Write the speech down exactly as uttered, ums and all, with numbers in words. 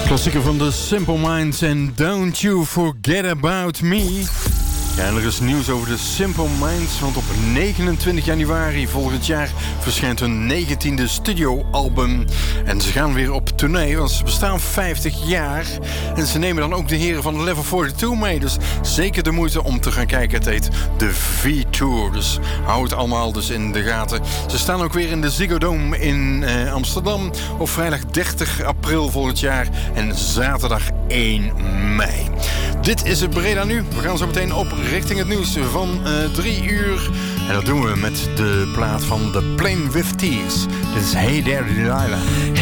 Klassieker van The Simple Minds en Don't You Forget About Me. Ja, en er is nieuws over de Simple Minds, want op negenentwintig januari volgend jaar verschijnt hun negentiende studioalbum. En ze gaan weer op tournee, want ze bestaan vijftig jaar. En ze nemen dan ook de heren van Level tweeënveertig mee. Dus zeker de moeite om te gaan kijken. Het heet de V-Tour. Dus hou het allemaal dus in de gaten. Ze staan ook weer in de Ziggo Dome in eh, Amsterdam op vrijdag dertig april volgend jaar en zaterdag één mei. Dit is het Breda Nu. We gaan zo meteen op richting het nieuws van uh, drie uur. En dat doen we met de plaat van The Plain With Tears. Dit is Hey There Delilah.